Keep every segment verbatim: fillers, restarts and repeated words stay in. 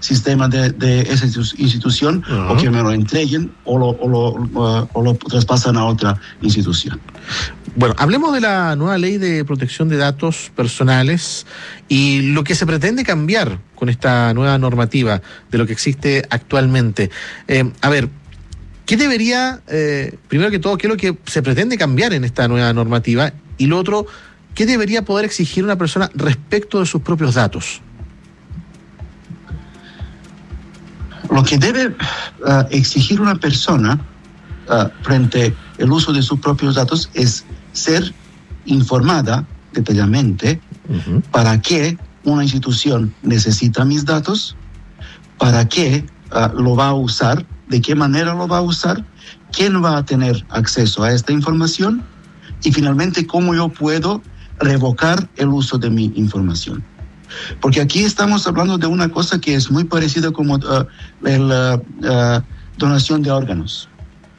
sistema de, de esa institución, uh-huh. o que me lo entreguen o lo, o, lo, uh, o lo traspasan a otra institución. Bueno, hablemos de la nueva ley de protección de datos personales y lo que se pretende cambiar con esta nueva normativa de lo que existe actualmente. Eh, a ver, ¿qué debería, eh, primero que todo, qué es lo que se pretende cambiar en esta nueva normativa? Y lo otro, ¿qué debería poder exigir una persona respecto de sus propios datos? Lo que debe uh, exigir una persona uh, frente al uso de sus propios datos es ser informada detalladamente uh-huh. para qué una institución necesita mis datos, para qué uh, lo va a usar, de qué manera lo va a usar, quién va a tener acceso a esta información y finalmente cómo yo puedo revocar el uso de mi información. Porque aquí estamos hablando de una cosa que es muy parecida como uh, la uh, uh, donación de órganos.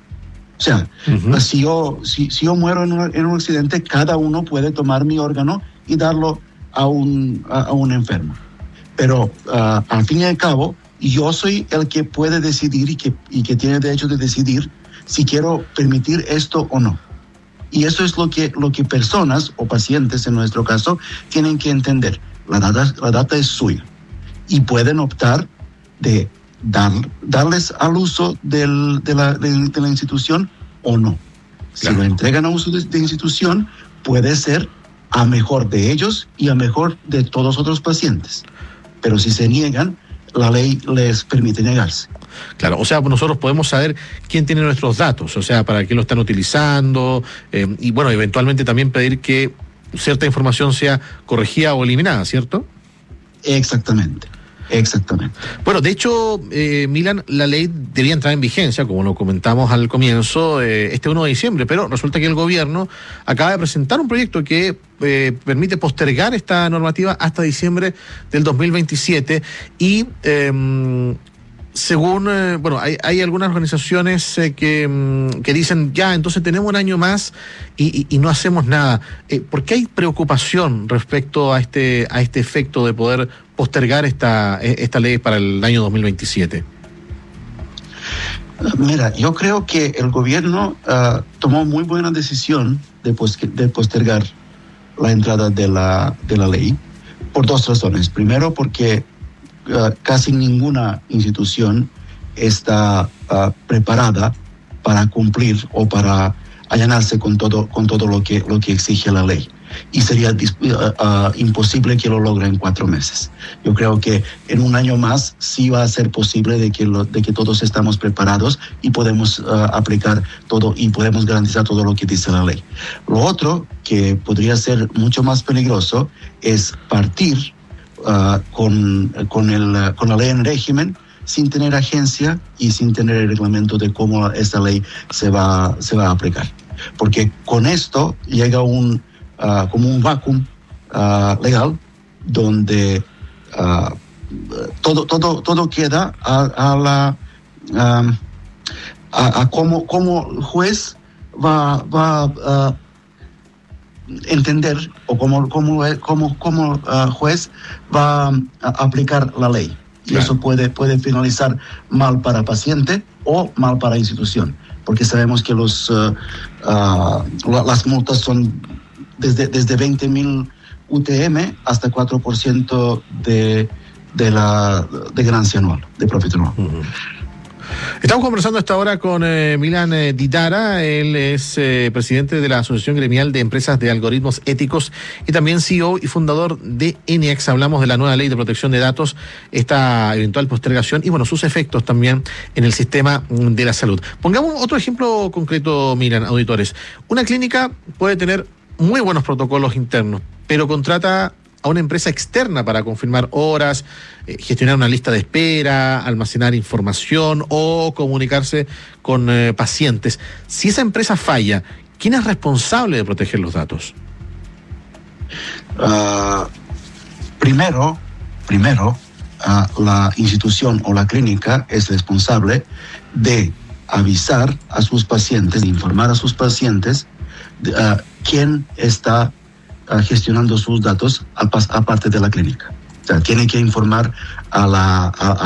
O sea, uh-huh. si, yo, si, si yo muero en un, en un accidente, cada uno puede tomar mi órgano y darlo a un, a, a un enfermo. Pero uh, al fin y al cabo, yo soy el que puede decidir y que, y que tiene derecho de decidir si quiero permitir esto o no. Y eso es lo que, lo que personas o pacientes, en nuestro caso, tienen que entender. La data, la data es suya y pueden optar de dar, darles al uso del, de, la, de, de la institución o no. Si claro. lo entregan a uso de, de institución, puede ser a mejor de ellos y a mejor de todos los otros pacientes. Pero si se niegan, la ley les permite negarse. Claro, o sea, nosotros podemos saber quién tiene nuestros datos, o sea, para qué lo están utilizando, eh, y bueno, eventualmente también pedir que cierta información sea corregida o eliminada, ¿cierto? Exactamente, exactamente. Bueno, de hecho, eh, Milan, la ley debía entrar en vigencia, como lo comentamos al comienzo, eh, este uno de diciembre, pero resulta que el gobierno acaba de presentar un proyecto que eh, permite postergar esta normativa hasta diciembre del dos mil veintisiete y... Eh, Según, eh, bueno, hay, hay algunas organizaciones eh, que, mm, que dicen, ya, entonces tenemos un año más y, y, y no hacemos nada. Eh, ¿Por qué hay preocupación respecto a este, a este efecto de poder postergar esta, esta ley para el año dos mil veintisiete? Mira, yo creo que el gobierno uh, tomó muy buena decisión de, pos- de postergar la entrada de la, de la ley por dos razones. Primero, porque Uh, casi ninguna institución está uh, preparada para cumplir o para allanarse con todo, con todo lo que, lo que exige la ley. Y sería uh, uh, imposible que lo logre en cuatro meses. Yo creo que en un año más sí va a ser posible de que, lo, de que todos estamos preparados y podemos uh, aplicar todo y podemos garantizar todo lo que dice la ley. Lo otro que podría ser mucho más peligroso es partir Uh, con, con, el, con la ley en régimen sin tener agencia y sin tener el reglamento de cómo esta ley se va, se va a aplicar. Porque con esto llega un, uh, como un vacuum uh, legal donde uh, todo, todo, todo queda a, a la um, a, a cómo, cómo el juez va, va a uh, entender o cómo cómo cómo cómo uh, juez va a aplicar la ley y claro. eso puede puede finalizar mal para paciente o mal para institución, porque sabemos que los uh, uh, las multas son desde desde veinte mil U T M hasta cuatro por ciento de de la de ganancia anual, de profit anual. Uh-huh. Estamos conversando a esta hora con eh, Milan eh, Ditara. Él es eh, presidente de la Asociación Gremial de Empresas de Algoritmos Éticos y también C E O y fundador de ENIAX. Hablamos de la nueva ley de protección de datos, esta eventual postergación y bueno, sus efectos también en el sistema de la salud. Pongamos otro ejemplo concreto, Milan, auditores. Una clínica puede tener muy buenos protocolos internos, pero contrata a una empresa externa para confirmar horas, eh, gestionar una lista de espera, almacenar información o comunicarse con eh, pacientes. Si esa empresa falla, ¿quién es responsable de proteger los datos? Uh, primero, primero uh, la institución o la clínica es responsable de avisar a sus pacientes, de informar a sus pacientes de, uh, quién está Uh, gestionando sus datos aparte de la clínica. O sea, tiene que informar a la, a,